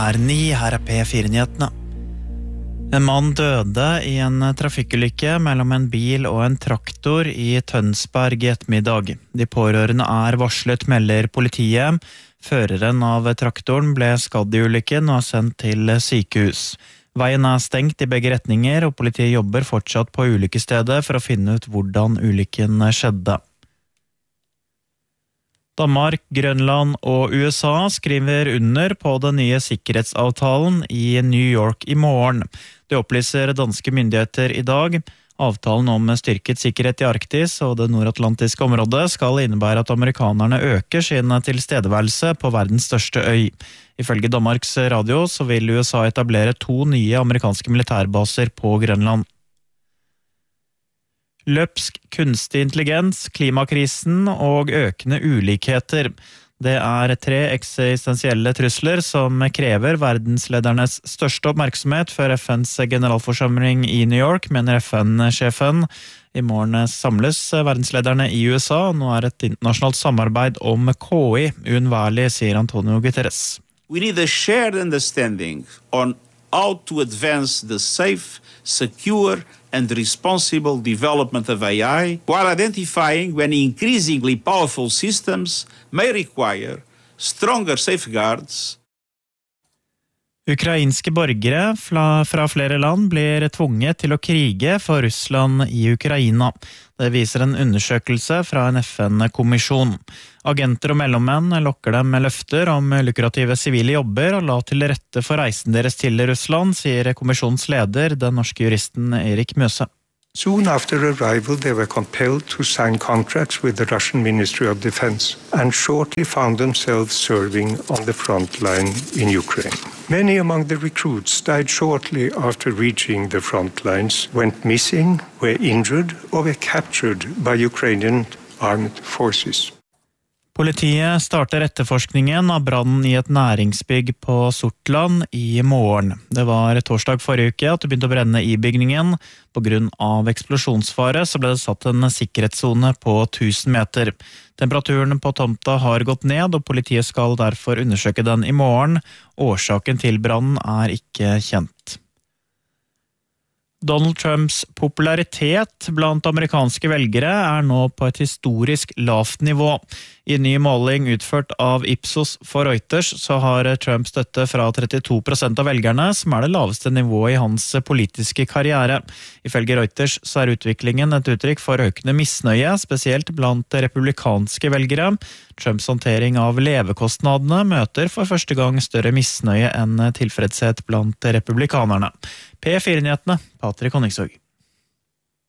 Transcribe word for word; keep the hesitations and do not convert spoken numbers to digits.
Er ni, her er P fire-nyhetene. En mann døde i en trafikkulykke mellom en bil og en traktor i Tønsberg i ettermiddag. De pårørende er varslet, melder politiet. Føreren av traktoren ble skadd i ulykken og er sendt til sykehus. Veien er stengt i begge retninger, og politiet jobber fortsatt på ulykkesstedet for å finne ut hvordan ulykken skjedde. Danmark, Grønland og U S A skriver under på den nye sikkerhetsavtalen i New York i morgen. Det opplyser danske myndigheter i dag. Avtalen om styrket sikkerhet i Arktis og det nordatlantiske området skal innebære at amerikanerne øker sin tilstedeværelse på verdens største øy. Ifølge Danmarks Radio så vil U S A etablere to nye amerikanske militærbaser på Grønland. Løpsk kunstig intelligens, klimakrisen og økende ulikheter. Det er tre eksistensielle trusler som krever verdensledernes største oppmerksomhet før F N's generalforsamling i New York, mener F N-sjefen. I morgen samles verdenslederne i U S A. Nå er et internasjonalt samarbeid om K I uunnværlig, sier Antonio Guterres. We need a shared understanding on how to advance the safe, secure and responsible development of A I, while identifying when increasingly powerful systems may require stronger safeguards. Ukrainske borgere fra flere land blir tvunget til å krige for Russland i Ukraina. Det viser en undersøkelse fra en F N-kommisjon. Agenter og mellommenn lokker dem med løfter om lukrative sivile jobber og la til rette for reisen deres til Russland, sier kommisjonens leder, den norske juristen Erik Møse. Soon after arrival, they were compelled to sign contracts with the Russian Ministry of Defense and shortly found themselves serving on the front line in Ukraine. Many among the recruits died shortly after reaching the front lines, went missing, were injured or were captured by Ukrainian armed forces. Politiet starter etterforskningen av brannen i et næringsbygg på Sortland i morgen. Det var torsdag forrige uke at det begynte å brenne i bygningen. På grunn av eksplosjonsfare så ble det satt en sikkerhetszone på tusen meter. Temperaturen på tomta har gått ned, og politiet skal derfor undersøke den i morgen. Årsaken til brannen er ikke kjent. Donald Trumps popularitet blant amerikanske velgere er nå på et historisk lavt nivå. I en ny måling utført av Ipsos for Reuters så har Trump støtte fra trettito prosent av velgerne, som er det laveste nivået i hans politiske karriere. Ifølge Reuters så er utviklingen et uttrykk for økende misnøye, spesielt blant republikanske velgere. Trumps håndtering av levekostnadene møter for første gang større misnøye enn tilfredshet blant republikanerne. P fire-nyhetene, Patrik Honningsvåg.